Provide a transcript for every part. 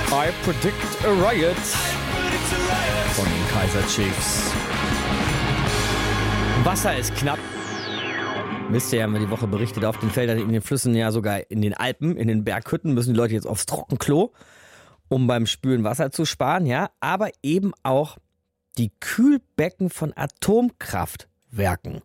I Predict a Riot von den Kaiser Chiefs. Wasser ist knapp. Wisst ihr, haben wir die Woche berichtet, auf den Feldern, in den Flüssen, ja sogar in den Alpen, in den Berghütten müssen die Leute jetzt aufs Trockenklo, um beim Spülen Wasser zu sparen, ja. Aber eben auch die Kühlbecken von Atomkraftwerken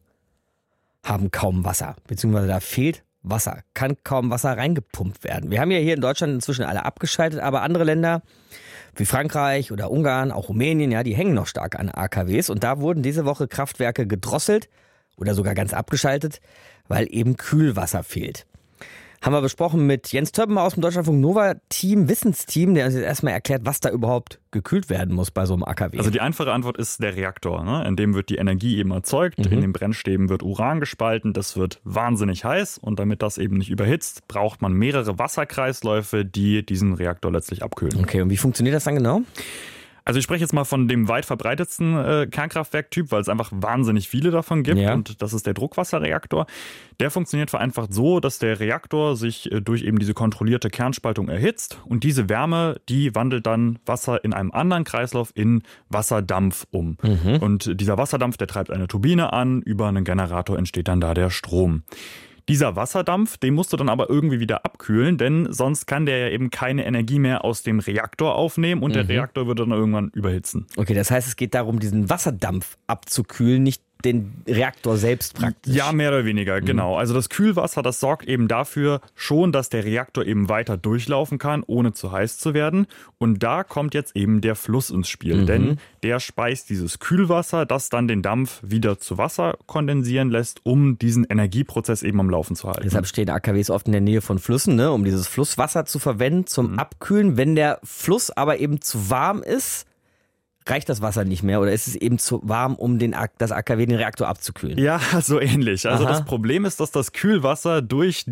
haben kaum Wasser, beziehungsweise da fehlt Wasser, kann kaum Wasser reingepumpt werden. Wir haben ja hier in Deutschland inzwischen alle abgeschaltet, aber andere Länder wie Frankreich oder Ungarn, auch Rumänien, ja, die hängen noch stark an AKWs. Und da wurden diese Woche Kraftwerke gedrosselt oder sogar ganz abgeschaltet, weil eben Kühlwasser fehlt. Haben wir besprochen mit Jens Többen aus dem Deutschlandfunk Nova-Team, Wissensteam, der uns jetzt erstmal erklärt, was da überhaupt gekühlt werden muss bei so einem AKW. Also die einfache Antwort ist der Reaktor, ne? In dem wird die Energie eben erzeugt, in den Brennstäben wird Uran gespalten, das wird wahnsinnig heiß und damit das eben nicht überhitzt, braucht man mehrere Wasserkreisläufe, die diesen Reaktor letztlich abkühlen. Okay, und wie funktioniert das dann genau? Also ich spreche jetzt mal von dem weit verbreitetsten Kernkraftwerktyp, weil es einfach wahnsinnig viele davon gibt, ja. Und das ist der Druckwasserreaktor. Der funktioniert vereinfacht so, dass der Reaktor sich durch eben diese kontrollierte Kernspaltung erhitzt und diese Wärme, die wandelt dann Wasser in einem anderen Kreislauf in Wasserdampf um. Und dieser Wasserdampf, der treibt eine Turbine an, über einen Generator entsteht dann da der Strom. Dieser Wasserdampf, den musst du dann aber irgendwie wieder abkühlen, denn sonst kann der ja eben keine Energie mehr aus dem Reaktor aufnehmen und der Reaktor würde dann irgendwann überhitzen. Okay, das heißt, es geht darum, diesen Wasserdampf abzukühlen, nicht den Reaktor selbst praktisch. Ja, mehr oder weniger, genau. Also das Kühlwasser, das sorgt eben dafür schon, dass der Reaktor eben weiter durchlaufen kann, ohne zu heiß zu werden. Und da kommt jetzt eben der Fluss ins Spiel, denn der speist dieses Kühlwasser, das dann den Dampf wieder zu Wasser kondensieren lässt, um diesen Energieprozess eben am Laufen zu halten. Deshalb stehen AKWs oft in der Nähe von Flüssen, ne, um dieses Flusswasser zu verwenden zum Abkühlen. Wenn der Fluss aber eben zu warm ist, reicht das Wasser nicht mehr oder ist es eben zu warm, um das AKW, den Reaktor abzukühlen? Ja, so ähnlich. Also das Problem ist, dass das Kühlwasser durch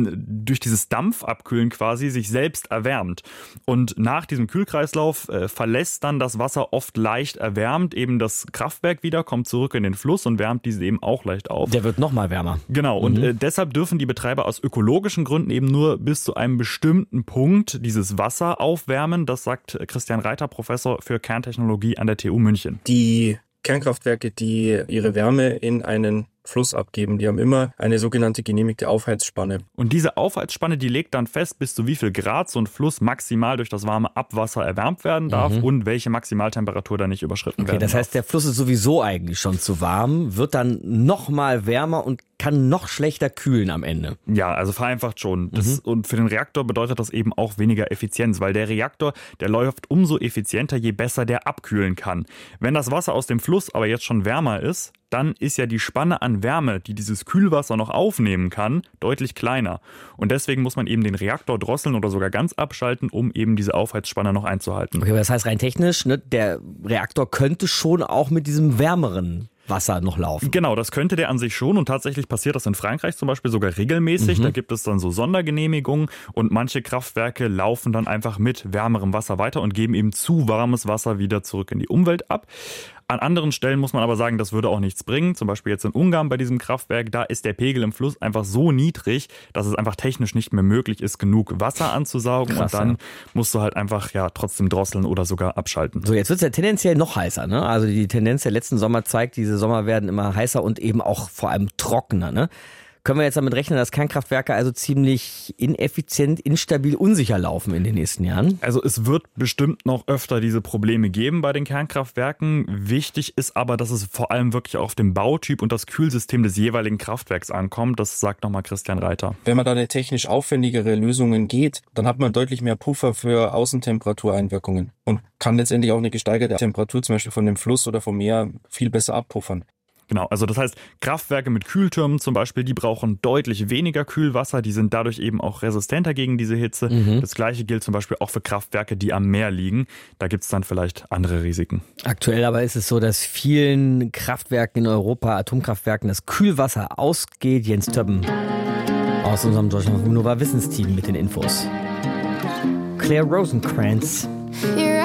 dieses Dampfabkühlen quasi sich selbst erwärmt. Und nach diesem Kühlkreislauf verlässt dann das Wasser oft leicht erwärmt eben das Kraftwerk wieder, kommt zurück in den Fluss und wärmt diese eben auch leicht auf. Der wird nochmal wärmer. Genau, und deshalb dürfen die Betreiber aus ökologischen Gründen eben nur bis zu einem bestimmten Punkt dieses Wasser aufwärmen. Das sagt Christian Reiter, Professor für Kerntechnologie an der TU München. Die Kernkraftwerke, die ihre Wärme in einen Fluss abgeben, die haben immer eine sogenannte genehmigte Aufheizspanne. Und diese Aufheizspanne, die legt dann fest, bis zu wie viel Grad so ein Fluss maximal durch das warme Abwasser erwärmt werden darf und welche Maximaltemperatur da nicht überschritten werden darf. Das heißt, der Fluss ist sowieso eigentlich schon zu warm, wird dann noch mal wärmer und kann noch schlechter kühlen am Ende. Ja, also vereinfacht schon. Und für den Reaktor bedeutet das eben auch weniger Effizienz, weil der Reaktor, der läuft umso effizienter, je besser der abkühlen kann. Wenn das Wasser aus dem Fluss aber jetzt schon wärmer ist, dann ist ja die Spanne an Wärme, die dieses Kühlwasser noch aufnehmen kann, deutlich kleiner. Und deswegen muss man eben den Reaktor drosseln oder sogar ganz abschalten, um eben diese Aufheizspanne noch einzuhalten. Okay, aber das heißt rein technisch, ne, der Reaktor könnte schon auch mit diesem wärmeren Wasser noch laufen. Genau, das könnte der an sich schon und tatsächlich passiert das in Frankreich zum Beispiel sogar regelmäßig. Da gibt es dann so Sondergenehmigungen und manche Kraftwerke laufen dann einfach mit wärmerem Wasser weiter und geben eben zu warmes Wasser wieder zurück in die Umwelt ab. An anderen Stellen muss man aber sagen, das würde auch nichts bringen. Zum Beispiel jetzt in Ungarn bei diesem Kraftwerk, da ist der Pegel im Fluss einfach so niedrig, dass es einfach technisch nicht mehr möglich ist, genug Wasser anzusaugen. Krass, und dann musst du halt einfach trotzdem drosseln oder sogar abschalten. So, jetzt wird es ja tendenziell noch heißer, ne? Also die Tendenz der letzten Sommer zeigt, diese Sommer werden immer heißer und eben auch vor allem trockener, ne? Können wir jetzt damit rechnen, dass Kernkraftwerke also ziemlich ineffizient, instabil, unsicher laufen in den nächsten Jahren? Also es wird bestimmt noch öfter diese Probleme geben bei den Kernkraftwerken. Wichtig ist aber, dass es vor allem wirklich auf den Bautyp und das Kühlsystem des jeweiligen Kraftwerks ankommt. Das sagt nochmal Christian Reiter. Wenn man da eine technisch aufwendigere Lösungen geht, dann hat man deutlich mehr Puffer für Außentemperatureinwirkungen und kann letztendlich auch eine gesteigerte Temperatur zum Beispiel von dem Fluss oder vom Meer viel besser abpuffern. Genau, also das heißt, Kraftwerke mit Kühltürmen zum Beispiel, die brauchen deutlich weniger Kühlwasser, die sind dadurch eben auch resistenter gegen diese Hitze. Das Gleiche gilt zum Beispiel auch für Kraftwerke, die am Meer liegen. Da gibt es dann vielleicht andere Risiken. Aktuell aber ist es so, dass vielen Kraftwerken in Europa, Atomkraftwerken, das Kühlwasser ausgeht. Jens Többen aus unserem Deutschlandfunk Nova Wissensteam mit den Infos. Claire Rosenkrantz.